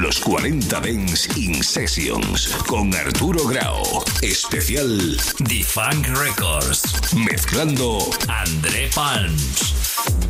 Los 40 Dance in Sessions con Arturo Grau. Especial The Funk Records. Mezclando André Palms.